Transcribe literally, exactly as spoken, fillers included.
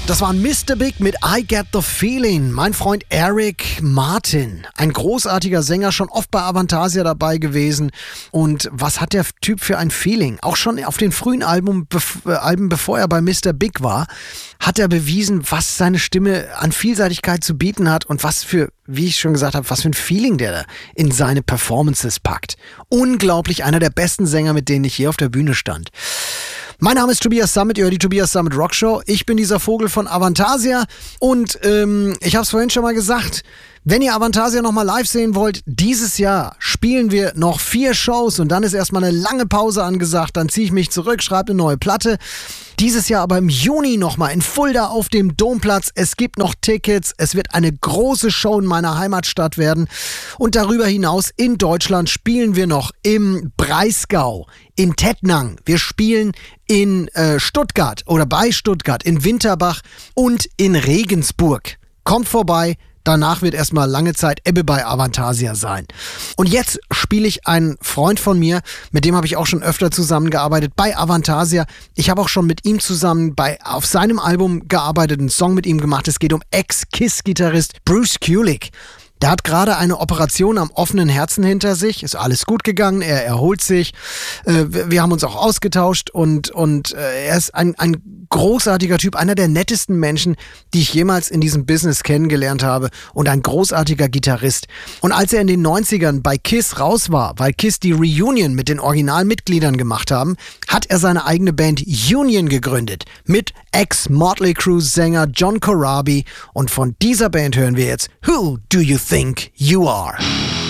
Das war Mister Big mit I Get the Feeling. Mein Freund Eric Martin, ein großartiger Sänger, schon oft bei Avantasia dabei gewesen. Und was hat der Typ für ein Feeling? Auch schon auf den frühen Album, bev- äh, Alben, bevor er bei Mister Big war, hat er bewiesen, was seine Stimme an Vielseitigkeit zu bieten hat und was für, wie ich schon gesagt habe, was für ein Feeling der da in seine Performances packt. Unglaublich, einer der besten Sänger, mit denen ich hier auf der Bühne stand. Mein Name ist Tobias Sammet, ihr hört die Tobias Sammet Rockshow. Ich bin dieser Vogel von Avantasia und ähm, ich habe es vorhin schon mal gesagt, wenn ihr Avantasia nochmal live sehen wollt, dieses Jahr spielen wir noch vier Shows und dann ist erstmal eine lange Pause angesagt, dann ziehe ich mich zurück, schreibe eine neue Platte. Dieses Jahr aber im Juni nochmal in Fulda auf dem Domplatz. Es gibt noch Tickets, es wird eine große Show in meiner Heimatstadt werden und darüber hinaus in Deutschland spielen wir noch im Breisgau, in Tettnang, wir spielen in äh, Stuttgart oder bei Stuttgart, in Winterbach und in Regensburg. Kommt vorbei. Danach wird erstmal lange Zeit Ebbe bei Avantasia sein. Und jetzt spiele ich einen Freund von mir, mit dem habe ich auch schon öfter zusammengearbeitet bei Avantasia. Ich habe auch schon mit ihm zusammen bei auf seinem Album gearbeitet, einen Song mit ihm gemacht. Es geht um Ex-Kiss-Gitarrist Bruce Kulick. Der hat gerade eine Operation am offenen Herzen hinter sich. Ist alles gut gegangen, er erholt sich. Äh, wir haben uns auch ausgetauscht und, und äh, er ist ein, ein großartiger Typ, einer der nettesten Menschen, die ich jemals in diesem Business kennengelernt habe und ein großartiger Gitarrist. Und als er in den neunzigern bei Kiss raus war, weil Kiss die Reunion mit den Originalmitgliedern gemacht haben, hat er seine eigene Band Union gegründet mit Ex-Motley Crue-Sänger John Corabi und von dieser Band hören wir jetzt Who Do You Think You Are?